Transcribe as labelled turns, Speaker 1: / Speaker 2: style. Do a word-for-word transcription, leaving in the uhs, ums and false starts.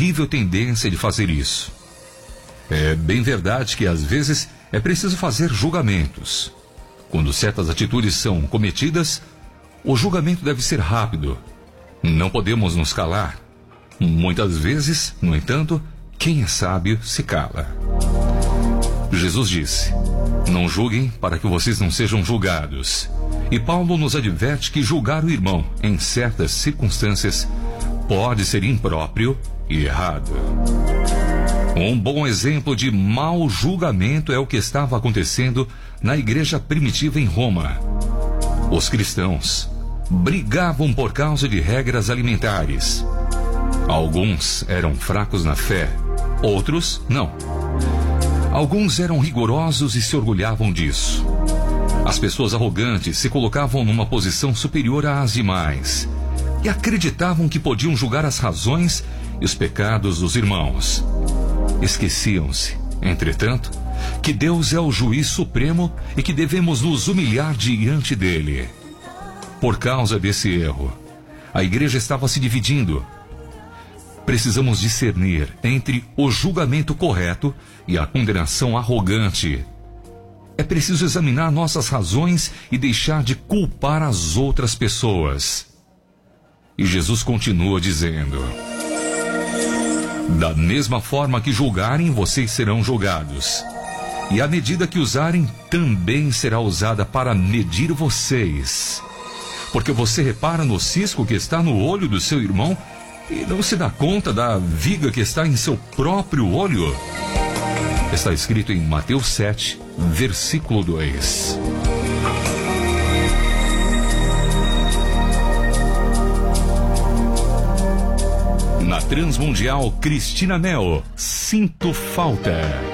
Speaker 1: terrível tendência de fazer isso. É bem verdade que às vezes é preciso fazer julgamentos. Quando certas atitudes são cometidas, o julgamento deve ser rápido. Não podemos nos calar. Muitas vezes, no entanto, quem é sábio se cala. Jesus disse: não julguem para que vocês não sejam julgados. E Paulo nos adverte que julgar o irmão em certas circunstâncias pode ser impróprio e errado. Um bom exemplo de mau julgamento é o que estava acontecendo na igreja primitiva em Roma. Os cristãos brigavam por causa de regras alimentares. Alguns eram fracos na fé, outros não. Alguns eram rigorosos e se orgulhavam disso. As pessoas arrogantes se colocavam numa posição superior às demais e acreditavam que podiam julgar as razões e os pecados dos irmãos. Esqueciam-se, entretanto, que Deus é o juiz supremo e que devemos nos humilhar diante dele. Por causa desse erro, a igreja estava se dividindo. Precisamos discernir entre o julgamento correto e a condenação arrogante. É preciso examinar nossas razões e deixar de culpar as outras pessoas. E Jesus continua dizendo: da mesma forma que julgarem, vocês serão julgados. E a medida que usarem também será usada para medir vocês. Porque você repara no cisco que está no olho do seu irmão e não se dá conta da viga que está em seu próprio olho? Está escrito em Mateus sete, versículo dois. Na Transmundial, Cristina Mel, Sinto Falta.